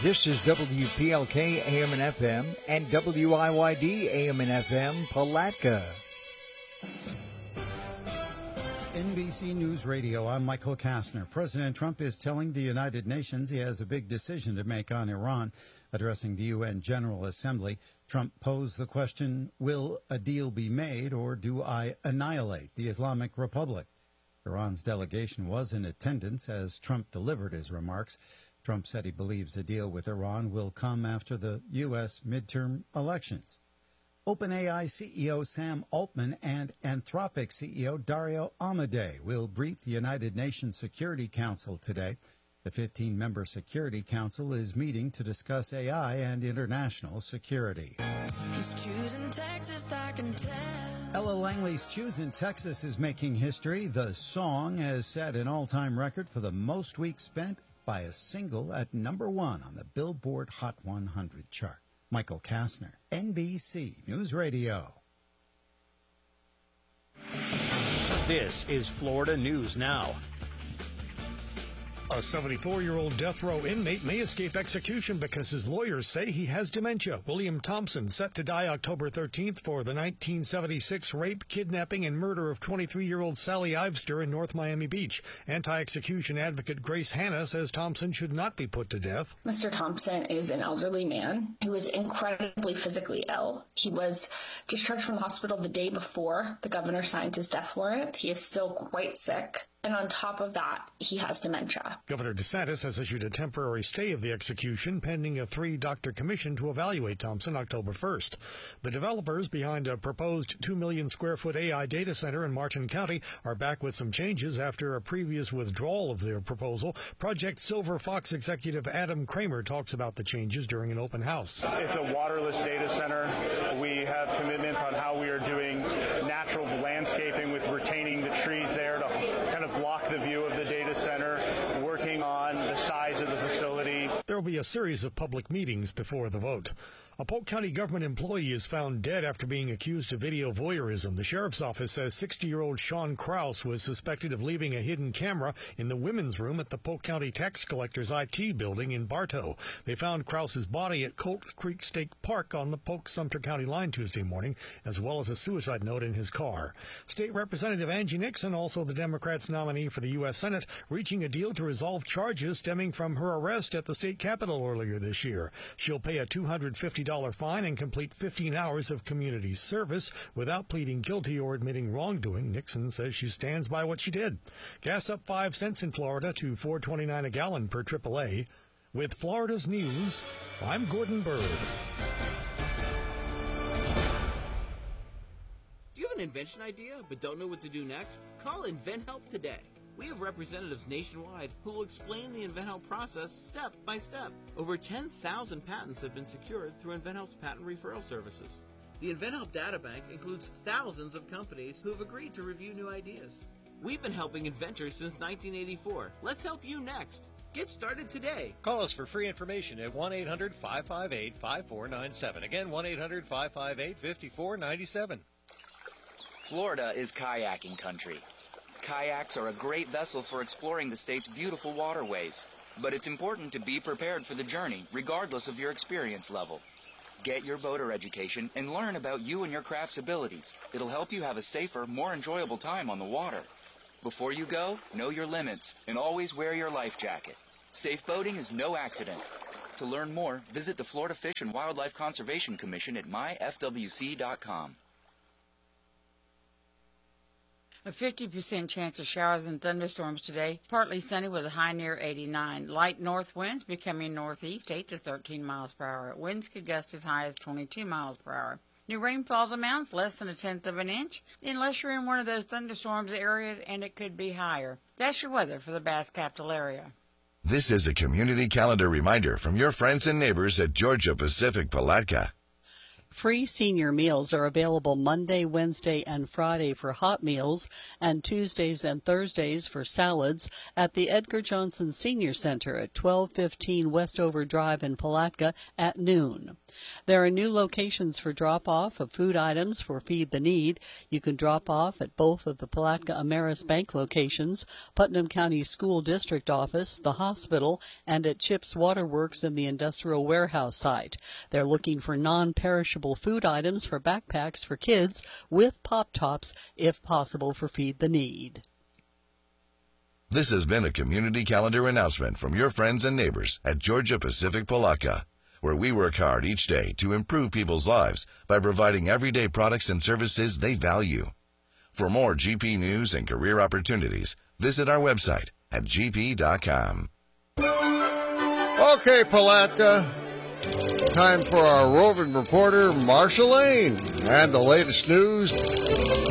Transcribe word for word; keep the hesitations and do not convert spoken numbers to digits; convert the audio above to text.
This is W P L K A M and F M and W I Y D A M and F M Palatka. N B C News Radio, I'm Michael Kastner. President Trump is telling the United Nations he has a big decision to make on Iran. Addressing the U N General Assembly, Trump posed the question, will a deal be made or do I annihilate the Islamic Republic? Iran's delegation was in attendance as Trump delivered his remarks. Trump said he believes a deal with Iran will come after the U S midterm elections. OpenAI C E O Sam Altman and Anthropic C E O Dario Amodei will brief the United Nations Security Council today. The fifteen-member Security Council is meeting to discuss A I and international security. He's choosing Texas, I can tell. Ella Langley's Choosing Texas is making history. The song has set an all-time record for the most weeks spent by a single at number one on the Billboard Hot one hundred chart. Michael Kastner, N B C News Radio. This is Florida News Now. A seventy-four-year-old death row inmate may escape execution because his lawyers say he has dementia. William Thompson, set to die October thirteenth for the nineteen seventy-six rape, kidnapping, and murder of twenty-three-year-old Sally Ivester in North Miami Beach. Anti-execution advocate Grace Hanna says Thompson should not be put to death. Mister Thompson is an elderly man who is incredibly physically ill. He was discharged from the hospital the day before the governor signed his death warrant. He is still quite sick. And on top of that, he has dementia. Governor DeSantis has issued a temporary stay of the execution pending a three-doctor commission to evaluate Thompson October first. The developers behind a proposed two million square foot A I data center in Martin County are back with some changes after a previous withdrawal of their proposal. Project Silver Fox executive Adam Kramer talks about the changes during an open house. It's a waterless data center. We have commitments on how we are doing natural landscaping with retaining the trees there to kind of block the view of the data center, working on the size of the facility. There will be a series of public meetings before the vote. A Polk County government employee is found dead after being accused of video voyeurism. The sheriff's office says sixty-year-old Sean Krause was suspected of leaving a hidden camera in the women's room at the Polk County Tax Collector's I T building in Bartow. They found Krause's body at Colt Creek State Park on the Polk-Sumter County line Tuesday morning, as well as a suicide note in his car. State Representative Angie Nixon, also the Democrats' nominee for the U S Senate, reaching a deal to resolve charges stemming from her arrest at the state capitol earlier this year. She'll pay a two hundred fifty dollars fine and complete fifteen hours of community service without pleading guilty or admitting wrongdoing. Nixon says she stands by what she did. Gas up five cents in Florida to four twenty-nine a gallon per triple A. With Florida's News, I'm Gordon Bird. Do you have an invention idea but don't know what to do next? Call InventHelp today. We have representatives nationwide who will explain the InventHelp process step by step. Over ten thousand patents have been secured through InventHelp's patent referral services. The InventHelp databank includes thousands of companies who have agreed to review new ideas. We've been helping inventors since nineteen eighty-four. Let's help you next. Get started today. Call us for free information at one eight hundred five five eight five four nine seven. Again, one eight hundred five five eight five four nine seven. Florida is kayaking country. Kayaks are a great vessel for exploring the state's beautiful waterways, but it's important to be prepared for the journey, regardless of your experience level. Get your boater education and learn about you and your craft's abilities. It'll help you have a safer, more enjoyable time on the water. Before you go, know your limits and always wear your life jacket. Safe boating is no accident. To learn more, visit the Florida Fish and Wildlife Conservation Commission at my f w c dot com. A fifty percent chance of showers and thunderstorms today. Partly sunny with a high near eighty-nine. Light north winds becoming northeast, eight to thirteen miles per hour. Winds could gust as high as twenty-two miles per hour. New rainfall amounts less than a tenth of an inch, unless you're in one of those thunderstorms areas, and it could be higher. That's your weather for the Bass Capital area. This is a community calendar reminder from your friends and neighbors at Georgia Pacific Palatka. Free senior meals are available Monday, Wednesday, and Friday for hot meals and Tuesdays and Thursdays for salads at the Edgar Johnson Senior Center at twelve fifteen Westover Drive in Palatka at noon. There are new locations for drop-off of food items for Feed the Need. You can drop off at both of the Palatka Ameris Bank locations, Putnam County School District Office, the hospital, and at Chips Waterworks in the industrial warehouse site. They're looking for non-perishable food items for backpacks for kids with Pop-Tops, if possible, for Feed the Need. This has been a community calendar announcement from your friends and neighbors at Georgia Pacific Palatka, where we work hard each day to improve people's lives by providing everyday products and services they value. For more G P news and career opportunities, visit our website at g p dot com. Okay, Palatka, time for our roving reporter, Marsha Lane, and the latest news